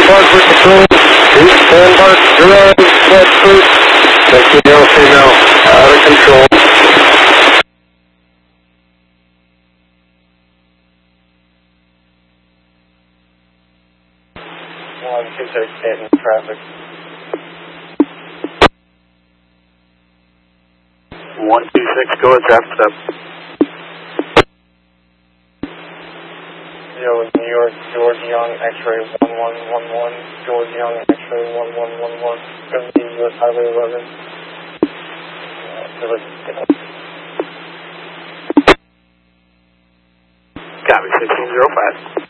for control. East Embark Drive, Bedford. Thank you, Delta female. Out of control. 126 in traffic. 126, go ahead, traffic up. Yo, New York, George Young, X-ray 1111, George Young, X-ray 1111, going to be US Highway 11. Copy, 1605.